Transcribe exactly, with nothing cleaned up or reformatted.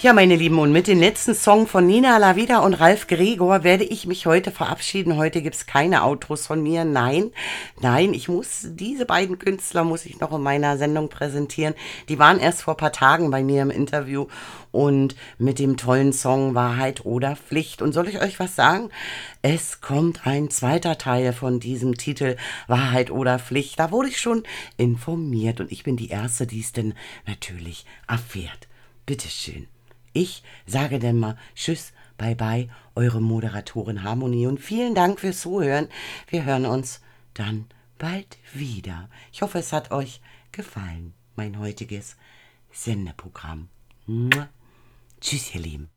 Ja, meine Lieben, und mit dem letzten Song von Nina Lavida und Ralf Gregor werde ich mich heute verabschieden. Heute gibt es keine Outros von mir. Nein, nein, ich muss, diese beiden Künstler muss ich noch in meiner Sendung präsentieren. Die waren erst vor ein paar Tagen bei mir im Interview und mit dem tollen Song Wahrheit oder Pflicht. Und soll ich euch was sagen? Es kommt ein zweiter Teil von diesem Titel Wahrheit oder Pflicht. Da wurde ich schon informiert und ich bin die Erste, die es denn natürlich erfährt. Bitteschön. Ich sage denn mal Tschüss, bye bye, eure Moderatorin Harmonie und vielen Dank fürs Zuhören. Wir hören uns dann bald wieder. Ich hoffe, es hat euch gefallen, mein heutiges Sendeprogramm. Mua. Tschüss, ihr Lieben.